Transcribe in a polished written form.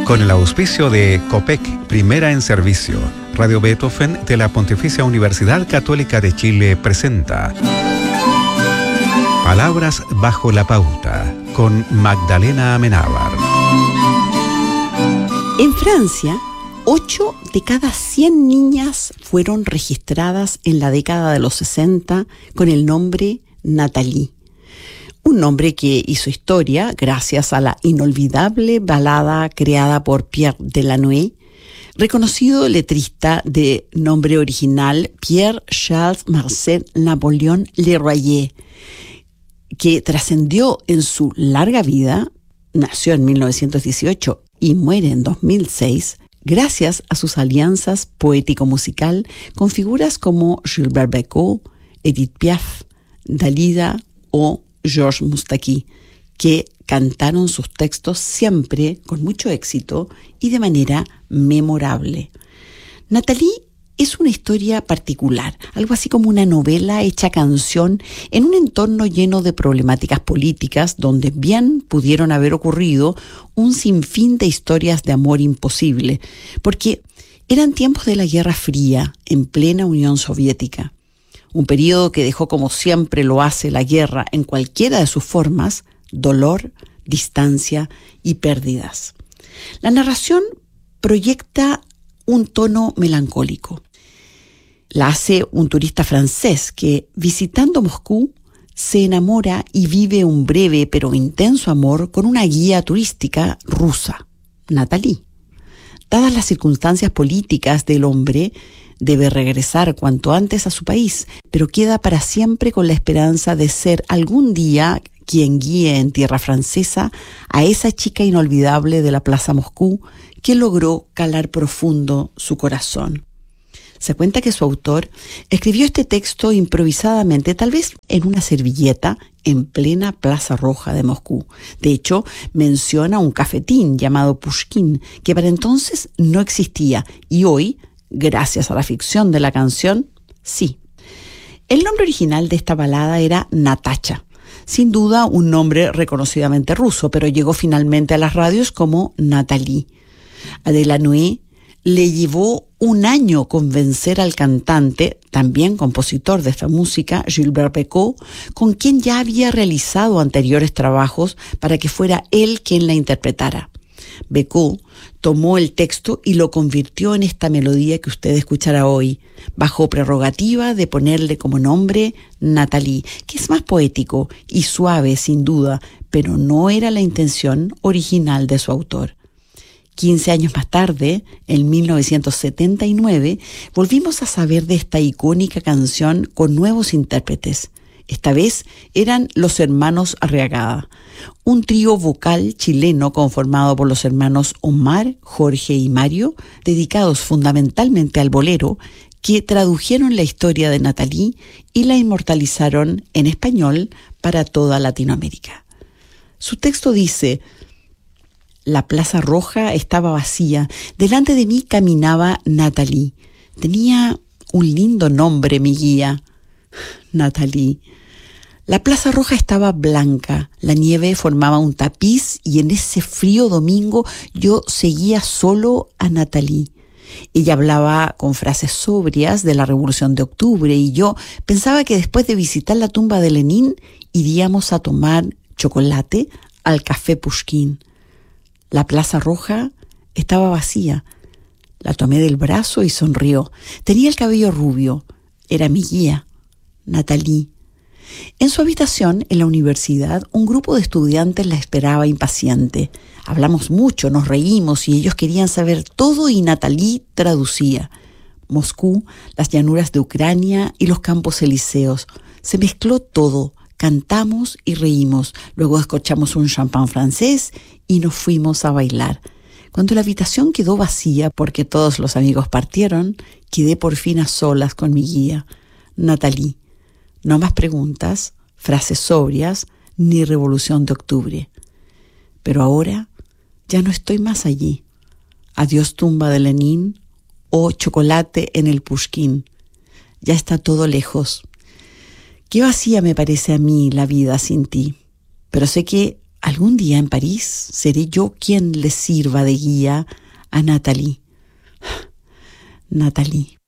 Con el auspicio de COPEC, Primera en Servicio, Radio Beethoven de la Pontificia Universidad Católica de Chile presenta Palabras bajo la pauta, con Magdalena Amenábar. En Francia, 8 de cada 100 niñas fueron registradas en la década de los 60 con el nombre Nathalie. Un nombre que hizo historia gracias a la inolvidable balada creada por Pierre Delanoë, reconocido letrista de nombre original Pierre Charles Marcel Napoléon Leroyer, que trascendió en su larga vida, nació en 1918 y muere en 2006, gracias a sus alianzas poético-musical con figuras como Gilbert Bécaud, Edith Piaf, Dalida o Georges Moustaki, que cantaron sus textos siempre con mucho éxito y de manera memorable. Nathalie es una historia particular, algo así como una novela hecha canción en un entorno lleno de problemáticas políticas donde bien pudieron haber ocurrido un sinfín de historias de amor imposible, porque eran tiempos de la Guerra Fría en plena Unión Soviética. Un periodo que dejó, como siempre lo hace la guerra en cualquiera de sus formas, dolor, distancia y pérdidas. La narración proyecta un tono melancólico. La hace un turista francés que, visitando Moscú, se enamora y vive un breve pero intenso amor con una guía turística rusa, Nathalie. Dadas las circunstancias políticas del hombre, debe regresar cuanto antes a su país, pero queda para siempre con la esperanza de ser algún día quien guíe en tierra francesa a esa chica inolvidable de la Plaza Moscú que logró calar profundo su corazón. Se cuenta que su autor escribió este texto improvisadamente, tal vez en una servilleta, en plena Plaza Roja de Moscú. De hecho, menciona un cafetín llamado Pushkin, que para entonces no existía, y hoy, gracias a la ficción de la canción, sí. El nombre original de esta balada era Natacha, sin duda un nombre reconocidamente ruso, pero llegó finalmente a las radios como Nathalie. A Delanoë le llevó un año convencer al cantante, también compositor de esta música, Gilbert Bécaud, con quien ya había realizado anteriores trabajos para que fuera él quien la interpretara. Bécaud tomó el texto y lo convirtió en esta melodía que usted escuchará hoy, bajo prerrogativa de ponerle como nombre Nathalie, que es más poético y suave sin duda, pero no era la intención original de su autor. 15 años más tarde, en 1979, volvimos a saber de esta icónica canción con nuevos intérpretes. Esta vez eran los hermanos Arriagada, un trío vocal chileno conformado por los hermanos Omar, Jorge y Mario, dedicados fundamentalmente al bolero, que tradujeron la historia de Nathalie y la inmortalizaron en español para toda Latinoamérica. Su texto dice: la Plaza Roja estaba vacía. Delante de mí caminaba Nathalie. Tenía un lindo nombre, mi guía. Nathalie. La Plaza Roja estaba blanca. La nieve formaba un tapiz y en ese frío domingo yo seguía solo a Nathalie. Ella hablaba con frases sobrias de la Revolución de Octubre y yo pensaba que después de visitar la tumba de Lenin iríamos a tomar chocolate al Café Pushkin. La Plaza Roja estaba vacía. La tomé del brazo y sonrió. Tenía el cabello rubio. Era mi guía, Nathalie. En su habitación, en la universidad, un grupo de estudiantes la esperaba impaciente. Hablamos mucho, nos reímos y ellos querían saber todo y Nathalie traducía. Moscú, las llanuras de Ucrania y los campos elíseos. Se mezcló todo. Cantamos y reímos. Luego escorchamos un champán francés y nos fuimos a bailar. Cuando la habitación quedó vacía porque todos los amigos partieron, quedé por fin a solas con mi guía, Nathalie. No más preguntas, frases sobrias, ni Revolución de Octubre. Pero ahora ya no estoy más allí. Adiós tumba de Lenin o chocolate en el Pushkin. Ya está todo lejos. Qué vacía me parece a mí la vida sin ti. Pero sé que algún día en París seré yo quien le sirva de guía a Nathalie. Nathalie.